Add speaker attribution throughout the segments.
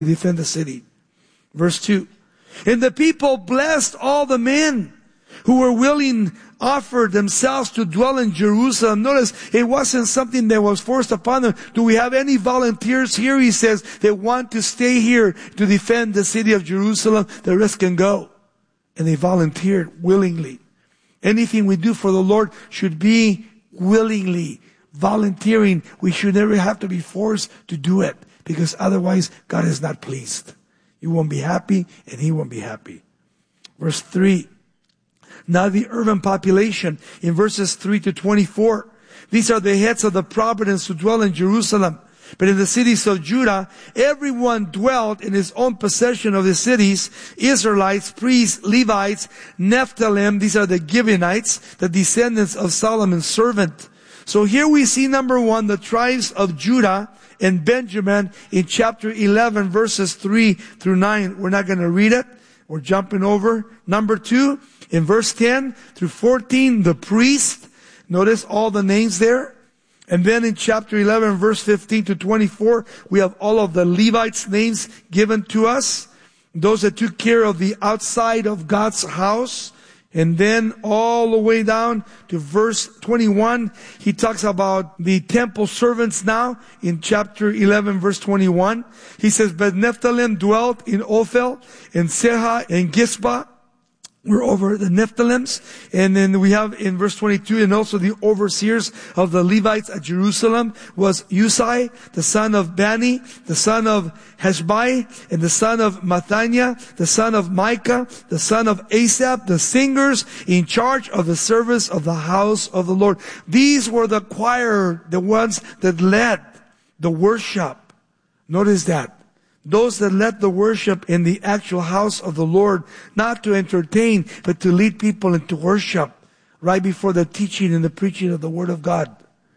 Speaker 1: defend the city. Verse 2. And the people blessed all the men who were willing, offered themselves to dwell in Jerusalem. Notice, it wasn't something that was forced upon them. Do we have any volunteers here? He says, they want to stay here to defend the city of Jerusalem. The rest can go. And they volunteered willingly. Anything we do for the Lord should be willingly, volunteering. We should never have to be forced to do it, because otherwise God is not pleased. You won't be happy and He won't be happy. Verse 3. Now the urban population in verses 3 to 24. These are the heads of the province who dwell in Jerusalem. But in the cities of Judah, everyone dwelt in his own possession of the cities. Israelites, priests, Levites, Nephthalim, these are the Gibeonites, the descendants of Solomon's servant. So here we see, number 1, the tribes of Judah and Benjamin in chapter 11, verses 3 through 9. We're not going to read it. We're jumping over. Number 2, in verse 10 through 14, the priest. Notice all the names there. And then in chapter 11, verse 15 to 24, we have all of the Levites' names given to us. Those that took care of the outside of God's house. And then all the way down to verse 21, he talks about the temple servants now in chapter 11, verse 21. He says, but Nephthalim dwelt in Ophel, and Serah, and Gispa. We're over the Nephthalims. And then we have in verse 22, and also the overseers of the Levites at Jerusalem was Usai, the son of Bani, the son of Heshbai, and the son of Mathaniah, the son of Micah, the son of Asaph, the singers in charge of the service of the house of the Lord. These were the choir, the ones that led the worship. Notice that. Those that led the worship in the actual house of the Lord, not to entertain, but to lead people into worship right before the teaching and the preaching of the Word of God.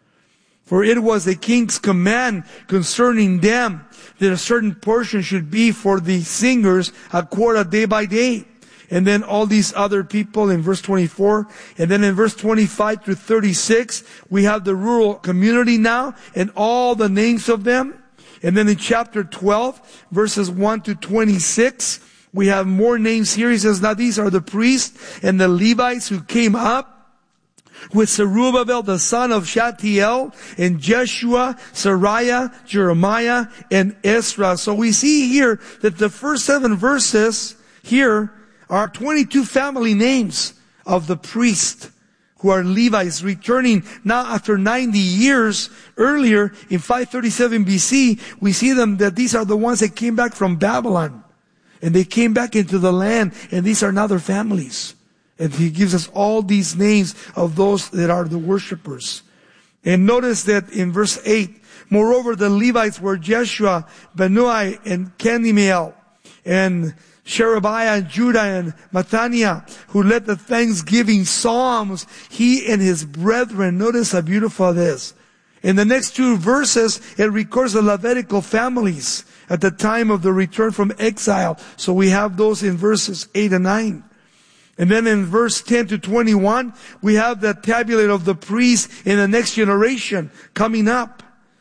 Speaker 1: For it was the king's command concerning them that a certain portion should be for the singers, a quota day by day. And then all these other people in verse 24. And then in verse 25 through 36, we have the rural community now and all the names of them. And then in chapter 12, verses 1 to 26, we have more names here. He says, now these are the priests and the Levites who came up with Zerubbabel, the son of Shealtiel, and Jeshua, Sariah, Jeremiah, and Ezra. So we see here that the first 7 verses here are 22 family names of the priests who are Levites, returning now after 90 years. Earlier in 537 BC, we see them that these are the ones that came back from Babylon. And they came back into the land, and these are now their families. And he gives us all these names of those that are the worshipers. And notice that in verse 8, moreover the Levites were Jeshua, Benui, and Kadmiel, and Sherebiah, and Judah, and Mathaniah, who led the thanksgiving psalms, he and his brethren. Notice how beautiful it is. In the next 2 verses, it records the Levitical families at the time of the return from exile. So we have those in verses 8 and 9. And then in verse 10 to 21, we have the tabulate of the priests in the next generation coming up.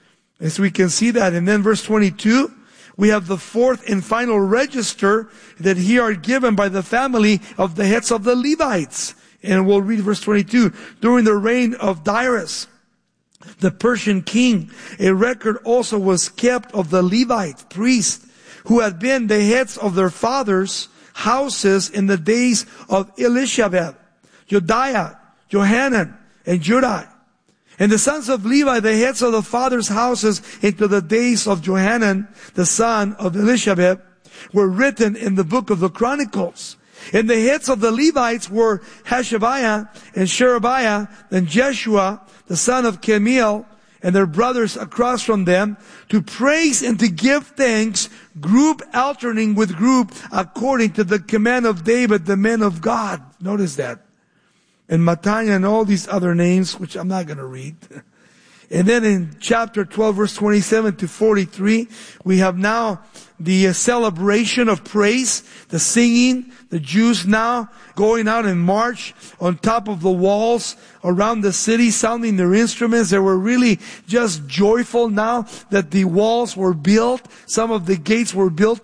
Speaker 1: As we can see that. And then verse 22, we have the 4th and final register that here are given by the family of the heads of the Levites. And we'll read verse 22. During the reign of Darius, the Persian king, a record also was kept of the Levite priests who had been the heads of their fathers' houses in the days of Elishabeth, Jodiah, Johanan, and Judah. And the sons of Levi, the heads of the fathers' houses into the days of Johanan, the son of Elishabeth, were written in the book of the Chronicles. And the heads of the Levites were Hashabiah and Sherebiah and Jeshua, the son of Kadmiel, and their brothers across from them, to praise and to give thanks, group alternating with group, according to the command of David, the man of God. Notice that. And Mattaniah and all these other names, which I'm not going to read. And then in chapter 12, verse 27 to 43, we have now the celebration of praise, the singing, the Jews now going out in march on top of the walls around the city, sounding their instruments. They were really just joyful now that the walls were built. Some of the gates were built